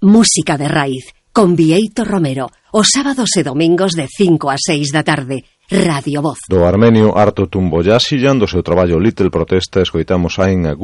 Música de raíz, con Bieito Romero, os sábados e domingos de 5 a 6 da tarde. Radio Voz. Do armenio Arto Tumboyashiyan, do seu traballo Little Protesta, escoitamos a en